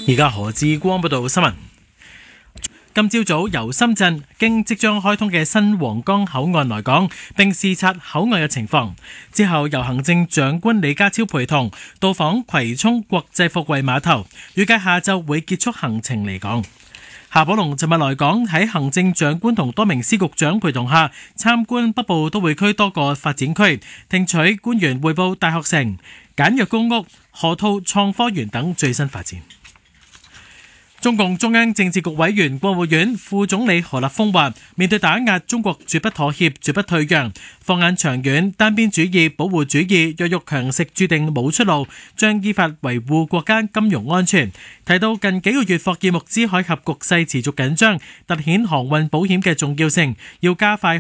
而家何志光報道新聞。今朝早由深圳經即將開通嘅新皇崗口岸來港，並視察口岸嘅情況。之後由行政長官李家超陪同到訪葵涌國際貨櫃碼頭，預計下晝會結束行程離港。夏寶龍尋日來港，喺行政長官同多名司局長陪同下參觀北部都會區多個發展區，聽取官員匯報大學城、簡約公屋、河套創科園等最新發展。中共中央政治局委員、國務院副總理何立峰話：面對打壓，中國絕不妥協，絕不退讓。放眼長遠，單邊主義、保護主義、弱肉強食注定冇出路，將依法維護國家金融安全。提到近幾個月霍爾木茲海峽局勢持續緊張，凸顯航運保險嘅重要性，要加快